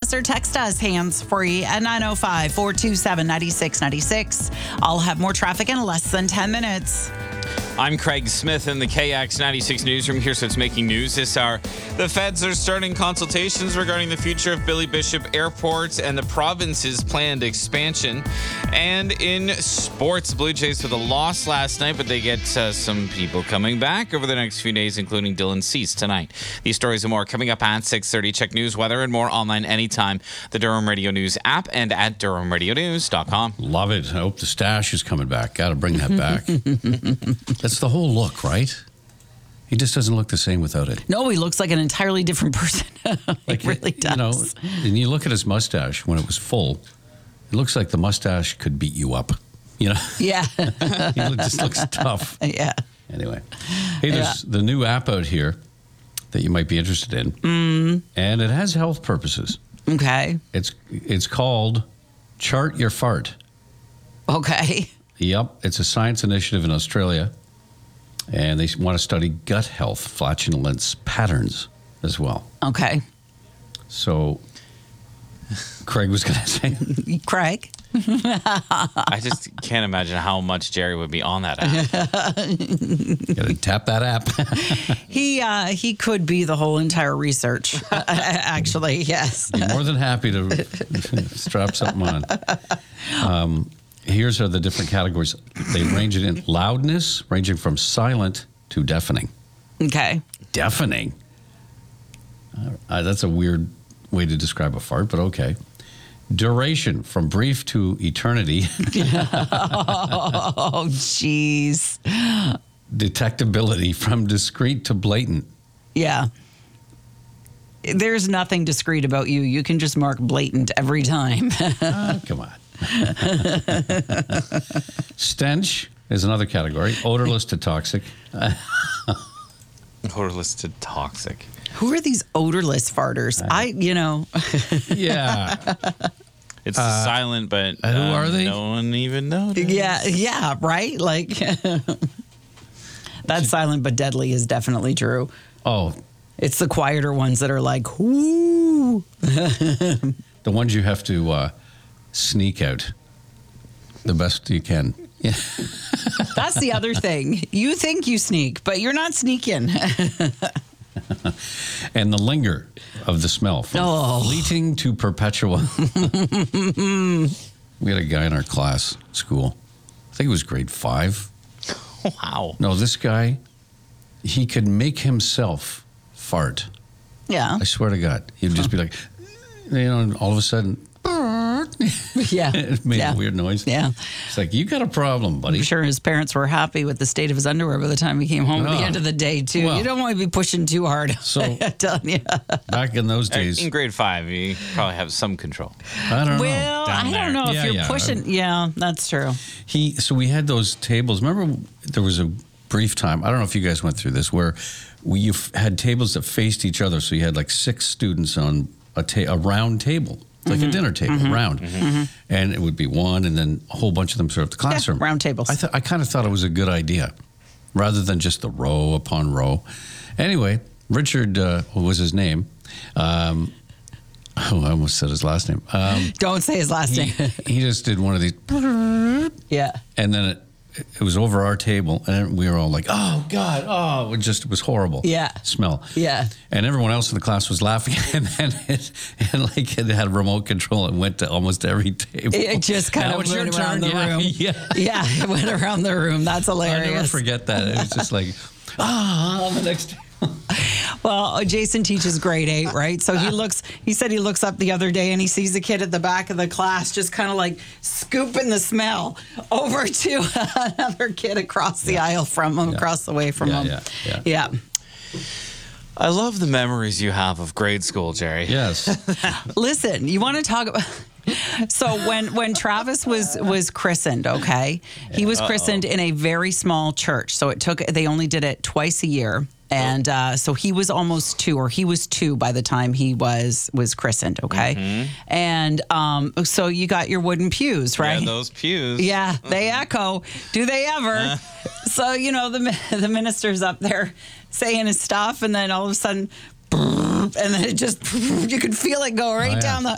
us or text us hands-free at 905-427-9696. I'll have more traffic in less than 10 minutes. I'm Craig Smith in the KX 96 newsroom. Here's what's making news this hour. The feds are starting consultations regarding the future of Billy Bishop Airport and the province's planned expansion. And in sports, Blue Jays with a loss last night, but they get some people coming back over the next few days, including Dylan Cease tonight. These stories and more coming up at 6:30. Check news, weather, and more online anytime. The Durham Radio News app and at DurhamRadioNews.com. Love it. I hope the stash is coming back. Got to bring that back. That's the whole look, right? He just doesn't look the same without it. No, he looks like an entirely different person. Like, he really does. You know, and you look at his mustache when it was full, it looks like the mustache could beat you up. You know? Yeah. He just looks tough. Yeah. Anyway. Hey, there's the new app out here that you might be interested in. And it has health purposes. Okay. It's called Chart Your Fart. Okay. Yep. It's a science initiative in Australia. And they want to study gut health, flatulence patterns as well. Okay. So, Craig was going to say. Craig? I just can't imagine how much Jerry would be on that app. Got to tap that app. He could be the whole entire research. Actually, yes. Be more than happy to strap something on. Here's are the different categories. They range it in loudness, ranging from silent to deafening. Okay. Deafening? That's a weird way to describe a fart, but okay. Duration, from brief to eternity. Oh, jeez. Detectability, from discreet to blatant. Yeah. There's nothing discreet about you. You can just mark blatant every time. Come on. Stench is another category. Odorless to toxic. Odorless to toxic. Who are these odorless farters? Yeah. It's silent, but who are they? No one even noticed. Yeah, right? Like, that's silent but deadly is definitely true. Oh. It's the quieter ones that are like, whoo. The ones you have to sneak out the best you can. Yeah. That's the other thing. You think you sneak, but you're not sneaking. And the linger of the smell, from fleeting to perpetual. We had a guy in our class, school. I think it was grade 5. Wow. No, this guy, he could make himself fart. Yeah. I swear to God. He'd just be like, and all of a sudden, Yeah. it made a weird noise. Yeah. It's like, you got a problem, buddy. I'm sure his parents were happy with the state of his underwear by the time he came home at the end of the day, too. Well, you don't want to be pushing too hard. So, I'm telling you. Back in those days. In grade 5, you probably have some control. I don't know. Well, I don't know if you're pushing. Yeah, that's true. So we had those tables. Remember, there was a brief time, I don't know if you guys went through this, where you had tables that faced each other. So you had like 6 students on a round table. Like a dinner table, round. And it would be one, and then a whole bunch of them served the classroom. Yeah, round tables. I kind of thought it was a good idea, rather than just the row upon row. Anyway, Richard was his name. I almost said his last name. Don't say his last name. He just did one of these. Yeah. And then it was over our table, and we were all like, oh, God, it was horrible. Yeah. Smell. Yeah. And everyone else in the class was laughing, and then it had a remote control and went to almost every table. It just kind of went around the room. Yeah, it went around the room. That's hilarious. I'll never forget that. It was just like, on the next table. Well, Jason teaches grade 8, right? So he said he looks up the other day and he sees a kid at the back of the class just kind of like scooping the smell over to another kid across the aisle from him, across the way from him. Yeah. I love the memories you have of grade school, Jerry. Yes. Listen, you want to talk about... So when Travis was christened, okay, he was christened in a very small church. So they only did it twice a year. And so he was almost 2, or he was 2 by the time he was christened, okay? And so you got your wooden pews, right? Yeah, those pews. Yeah, they echo. Do they ever? So, the minister's up there saying his stuff, and then all of a sudden... And then it just, you could feel it go right